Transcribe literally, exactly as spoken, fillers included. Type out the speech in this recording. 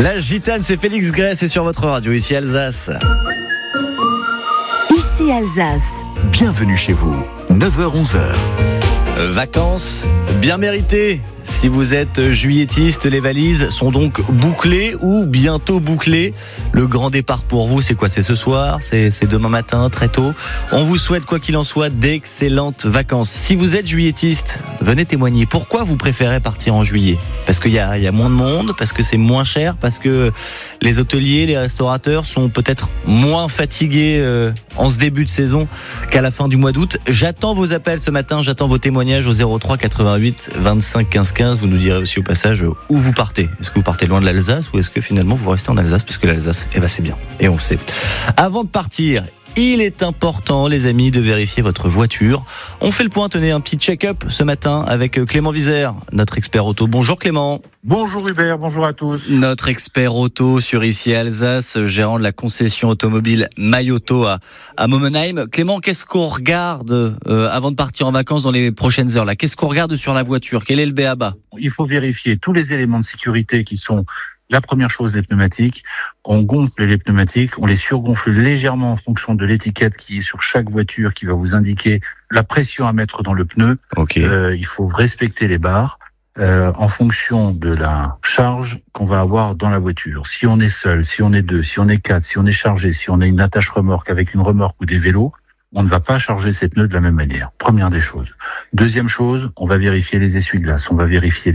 La gitane, c'est Félix Gray, c'est sur votre radio, ici Alsace. Ici Alsace. Bienvenue chez vous, neuf heures onze heures. Vacances bien méritées. Si vous êtes juillettiste, les valises sont donc bouclées ou bientôt bouclées. Le grand départ pour vous, c'est quoi ? C'est ce soir ? C'est, c'est demain matin, très tôt. On vous souhaite, quoi qu'il en soit, d'excellentes vacances. Si vous êtes juillettiste, venez témoigner. Pourquoi vous préférez partir en juillet ? Parce qu'il y a, il y a moins de monde, parce que c'est moins cher, parce que les hôteliers, les restaurateurs sont peut-être moins fatigués euh, en ce début de saison qu'à la fin du mois d'août. J'attends vos appels ce matin, j'attends vos témoignages au zéro trois quatre-vingt-huit vingt-cinq quinze quinze. Vous nous direz aussi au passage où vous partez. Est-ce que vous partez loin de l'Alsace ou est-ce que finalement vous restez en Alsace, parce que l'Alsace, eh ben c'est bien. Et on le sait. Avant de partir, il est important, les amis, de vérifier votre voiture. On fait le point, tenez, un petit check-up ce matin avec Clément Vizère, notre expert auto. Bonjour Clément. Bonjour Hubert, bonjour à tous. Notre expert auto sur ici Alsace, gérant de la concession automobile Mayoto à, à Momenheim. Clément, qu'est-ce qu'on regarde euh, avant de partir en vacances dans les prochaines heures là ? Qu'est-ce qu'on regarde sur la voiture ? Quel est le b a ba ? Il faut vérifier tous les éléments de sécurité qui sont la première chose, les pneumatiques. On gonfle les pneumatiques, on les surgonfle légèrement en fonction de l'étiquette qui est sur chaque voiture qui va vous indiquer la pression à mettre dans le pneu. Okay. Euh, il faut respecter les barres euh, en fonction de la charge qu'on va avoir dans la voiture. Si on est seul, si on est deux, si on est quatre, si on est chargé, si on a une attache remorque avec une remorque ou des vélos, on ne va pas charger ces pneus de la même manière. Première des choses. Deuxième chose, on va vérifier les essuie-glaces, on va vérifier